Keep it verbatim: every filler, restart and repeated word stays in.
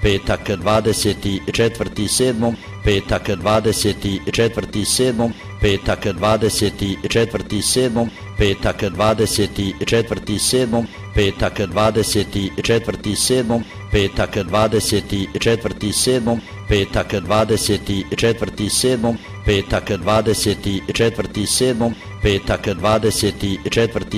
petak dvadeset četvrtog sedmog, petak dvadeset četvrtog sedmog, petak dvadeset četvrtog sedmog, petak dvadeset četvrtog sedmog, petak dvadeset četvrtog sedmog, petak dvadeset četvrtog sedmog, petak dvadeset četvrtog sedmog, petak dvadeset četvrtog sedmog, petak dvadeset četvrtog